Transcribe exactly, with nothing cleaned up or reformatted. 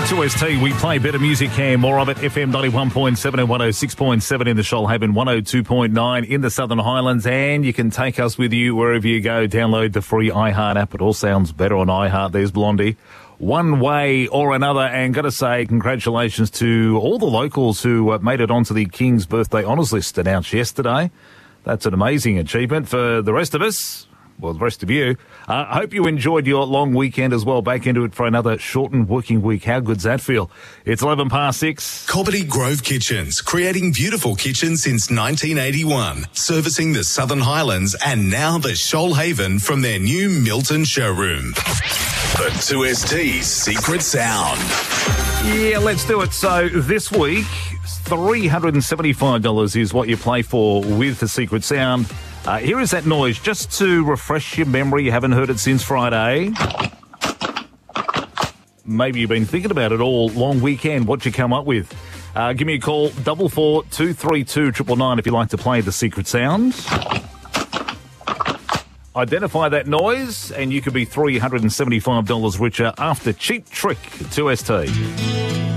two S T, we play better music here, more of it. F M ninety-one point seven and one oh six point seven in the Shoalhaven, one oh two point nine in the Southern Highlands, and you can take us with you wherever you go. Download the free iHeart app. It all sounds better on iHeart. There's Blondie. One way or another, and got to say congratulations to all the locals who uh, made it onto the King's Birthday Honours List announced yesterday. That's an amazing achievement for the rest of us. Well, the rest of you. I uh, hope you enjoyed your long weekend as well. Back into it for another shortened working week. How good's that feel? It's eleven past six. Cobbitty Grove Kitchens, creating beautiful kitchens since nineteen eighty-one, servicing the Southern Highlands and now the Shoalhaven from their new Milton showroom. The two S T's secret sound. Yeah, let's do it. So this week, three hundred seventy-five dollars is what you play for with the secret sound. Uh, here is that noise, just to refresh your memory. You haven't heard it since Friday. Maybe you've been thinking about it all long weekend. What you come up with? Uh, give me a call, double four two three two triple nine if you'd like to play the secret sound. Identify that noise, and you could be three hundred seventy-five dollars richer after Cheap Trick two S T.